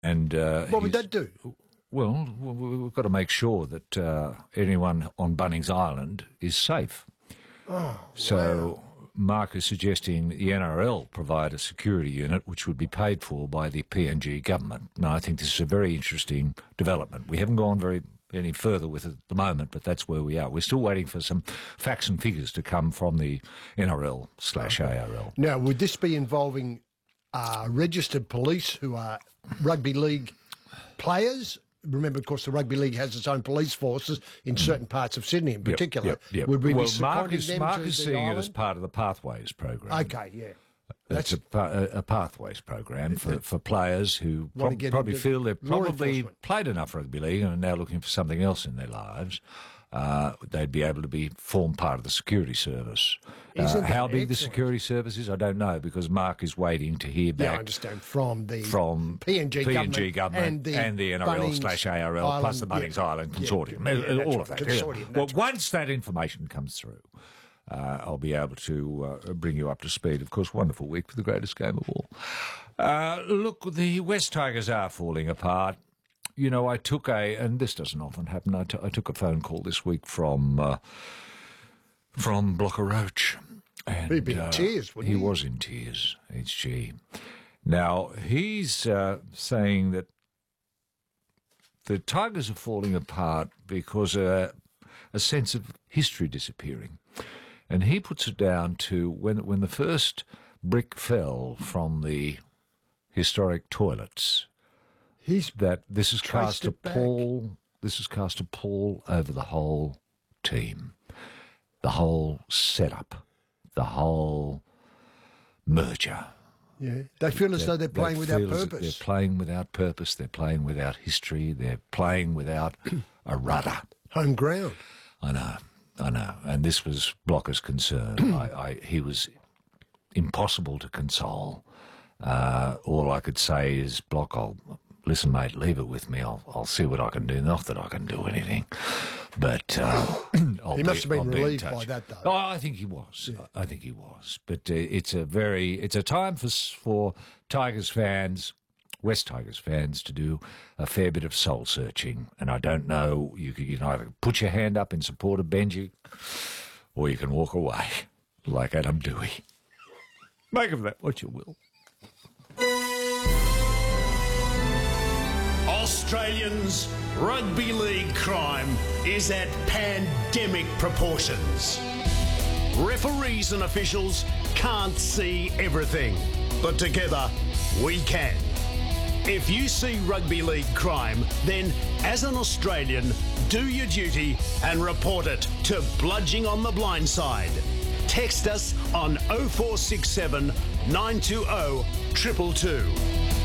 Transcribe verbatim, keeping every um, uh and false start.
And uh, what would he's- that do? Well, w- w- we've got to make sure that uh, anyone on Bunnings Island is safe. Oh, So Mark is suggesting that the N R L provide a security unit which would be paid for by the P N G government. Now, I think this is a very interesting development. We haven't gone very any further with it at the moment, but that's where we are. We're still waiting for some facts and figures to come from the N R L slash A R L. Now, would this be involving uh, registered police who are rugby league players? Remember, of course, the rugby league has its own police forces in certain parts of Sydney in particular. Yep, yep. Would we well, be Mark seconding is, them Mark to is the seeing island? it as part of the Pathways program. Okay, yeah. That's a, pa- a, a pathways program for, for players who Want to prob- get probably into feel they've law probably enforcement. played enough rugby league and are now looking for something else in their lives. Uh, they'd be able to be form part of the security service. Uh, Isn't that how big the excellent? security service is, I don't know, because Mark is waiting to hear Yeah, I back understand. From the from P N G P N government, G government and the, and the N R L Bunnings slash A R L plus the Island, Bunnings yeah. Island Yeah, Consortium, yeah, uh, that's all right, of that. consortium, yeah. that's Well, right. once that information comes through, uh, I'll be able to uh, bring you up to speed. Of course, wonderful week for the greatest game of all. Uh, look, the West Tigers are falling apart. You know, I took a, and this doesn't often happen, I, t- I took a phone call this week from uh, from Blocker Roach. And, He'd be in uh, tears, wouldn't he? he? was in tears, H G. Now, he's uh, saying that the Tigers are falling apart because uh, a sense of history disappearing. And he puts it down to when when the first brick fell from the historic toilets, He's that this has Traced cast a it back. pall. This has cast a pall over the whole team, the whole setup, the whole merger. yeah. They feel as though they're playing They without feel as if purpose. They're playing without purpose. They're playing without history. They're playing without a rudder. Home ground. I know, I know. And this was Blocker's concern. I, I, he was impossible to console. Uh, all I could say is, Block, I'll listen, mate. Leave it with me. I'll, I'll see what I can do. Not that I can do anything, but uh, I'll He be- must have been I'll be in relieved by touch. that, though. Oh, I think he was. I think he was. But uh, it's a very, it's a time for s- for Tigers fans, West Tigers fans, to do a fair bit of soul searching. And I don't know. You can, you can either put your hand up in support of Benji, or you can walk away like Adam Dewey. Make of that what you will. Australians, rugby league crime is at pandemic proportions. Referees and officials can't see everything, but together we can. If you see rugby league crime, then as an Australian, do your duty and report it to Bludging on the Blind Side. Text us on oh four six seven, nine two oh, two two two.